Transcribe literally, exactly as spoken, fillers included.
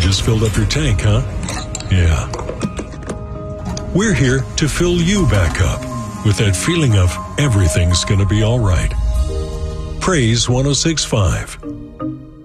just filled up your tank, huh? Yeah. We're here to fill you back up with that feeling of everything's gonna be all right. Praise one oh six point five.